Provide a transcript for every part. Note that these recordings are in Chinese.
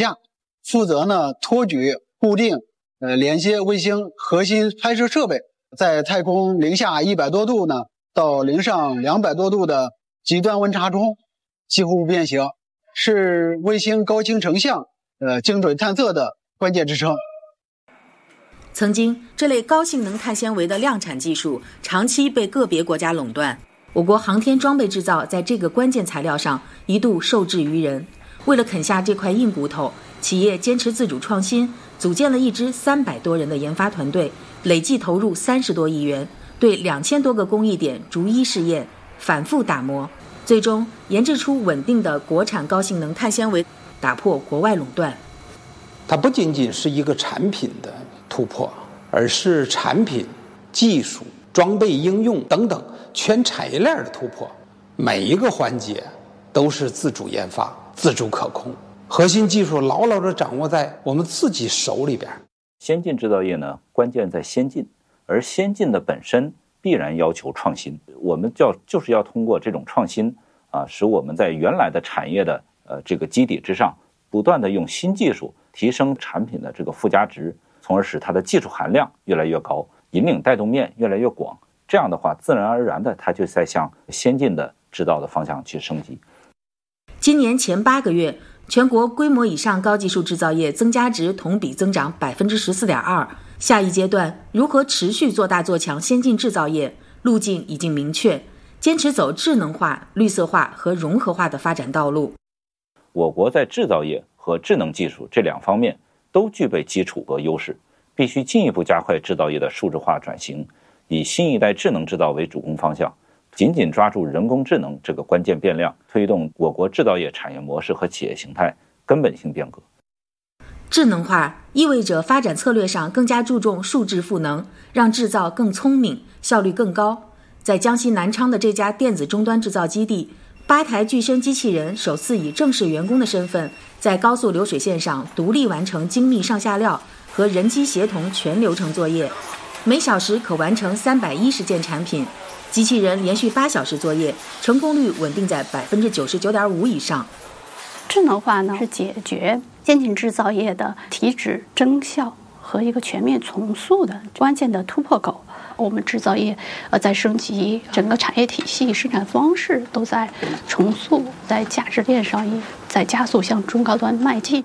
架，负责呢托举、固定、连接卫星核心拍摄设备，在太空零下100多度呢到零上200多度的极端温差中几乎不变形，是卫星高清成像、精准探测的关键支撑。 曾经，这类高性能碳纤维的量产技术长期被个别国家垄断，我国航天装备制造在这个关键材料上一度受制于人。为了啃下这块硬骨头，企业坚持自主创新，组建了一支300多人的研发团队，累计投入30多亿元，对2000多个工艺点逐一试验，反复打磨，最终研制出稳定的国产高性能碳纤维，打破国外垄断。 它不仅仅是一个产品的突破，而是产品、技术、装备应用等等全产业链的突破。每一个环节都是自主研发、自主可控，核心技术牢牢地掌握在我们自己手里边。 先进制造业呢，关键在先进，而先进的本身必然要求创新。我们就是要通过这种创新使我们在原来的产业的这个基底之上，不断地用新技术提升产品的这个附加值，从而使它的技术含量越来越高，引领带动面越来越广。这样的话，自然而然的它就在向先进的制造的方向去升级。 今年前8个月，全国规模以上高技术制造业增加值同比增长 14.2%。下一阶段如何持续做大做强先进制造业，路径已经明确，坚持走智能化、绿色化和融合化的发展道路。 我国在制造业和智能技术这2方面都具备基础和优势，必须进一步加快制造业的数字化转型，以新一代智能制造为主攻方向，紧紧抓住人工智能这个关键变量，推动我国制造业产业模式和企业形态根本性变革。 智能化意味着发展策略上更加注重数字赋能，让制造更聪明，效率更高。在江西南昌的这家电子终端制造基地，8台具身机器人首次以正式员工的身份，在高速流水线上独立完成精密上下料和人机协同全流程作业，每小时可完成310件产品。机器人连续8小时作业，成功率稳定在 99.5% 以上。 智能化呢，是解决先进制造业的提质、增效和一个全面重塑的关键的突破口。我们制造业在升级，整个产业体系、生产方式都在重塑，在价值链上也在加速向中高端迈进。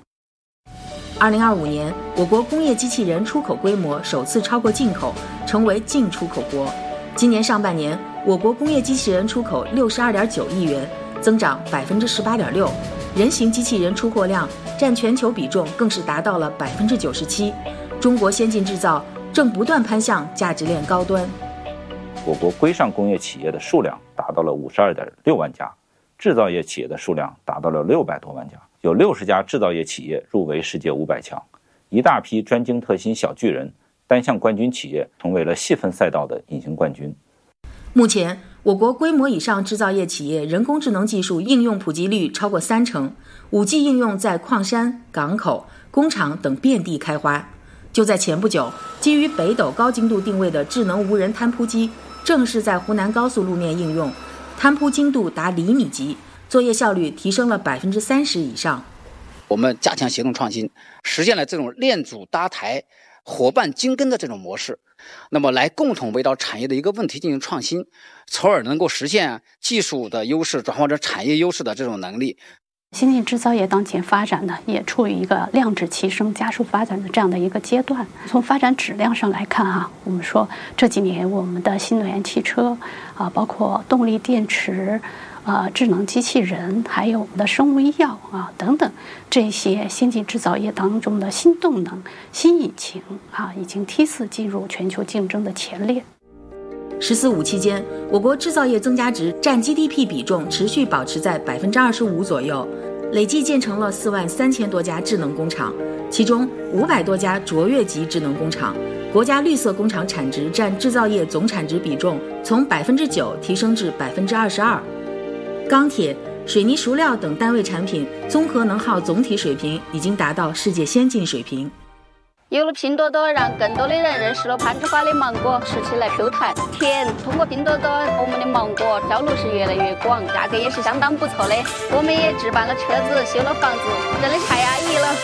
2025年，我国工业机器人出口规模首次超过进口，成为净出口国。今年上半年，我国工业机器人出口62.9亿元，增长 18.6%， 人形机器人出货量占全球比重更是达到了 97%。中国先进制造正不断攀向价值链高端。 我国规上工业企业的数量达到了52.6万家，制造业企业的数量达到了600多万家，有60家制造业企业入围世界500强，一大批专精特新小巨人、单项冠军企业成为了细分赛道的隐形冠军。 目前，我国规模以上制造业企业人工智能技术应用普及率超过30%，5G 应用在矿山、港口、工厂等遍地开花。就在前不久，基于北斗高精度定位的智能无人摊铺机正式在湖南高速路面应用，摊铺精度达厘米级，作业效率提升了 30% 以上。 我们加强协同创新，实现了这种链组搭台、伙伴精耕的这种模式，那么来共同围绕产业的一个问题进行创新，从而能够实现技术的优势转化成产业优势的这种能力。 先进制造业当前发展呢，也处于一个量质齐升、加速发展的这样的一个阶段。从发展质量上来看我们说这几年我们的新能源汽车包括动力电池智能机器人，还有我们的生物医药等等，这些先进制造业当中的新动能、新引擎已经梯次进入全球竞争的前列。 “14五”期间，我国制造业增加值占 GDP 比重持续保持在 25% 左右，累计建成了43000多家智能工厂，其中500多家卓越级智能工厂。国家绿色工厂产值占制造业总产值比重从 9% 提升至 22%。钢铁、水泥熟料等单位产品综合能耗总体水平已经达到世界先进水平。 有了拼多多，让更多的人认识了攀枝花的芒果，吃起来 Q 弹甜。通过拼多多，我们的芒果销路是越来越广，价格也是相当不错的。我们也置办了车子，修了房子，真的太安逸了。